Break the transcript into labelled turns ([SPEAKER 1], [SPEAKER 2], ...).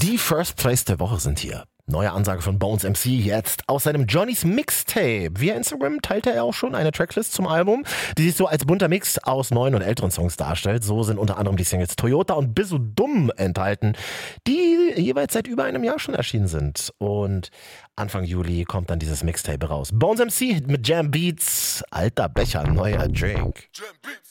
[SPEAKER 1] Die First Place der Woche sind hier. Neue Ansage von Bones MC jetzt aus seinem Johnny's Mixtape. Via Instagram teilte er auch schon eine Tracklist zum Album, die sich so als bunter Mix aus neuen und älteren Songs darstellt. So sind unter anderem die Singles Toyota und Bisso Dumm enthalten, die jeweils seit über einem Jahr schon erschienen sind. Und Anfang Juli kommt dann dieses Mixtape raus. Bones MC mit Jam Beats, alter Becher, neuer Drink.
[SPEAKER 2] Jam Beats.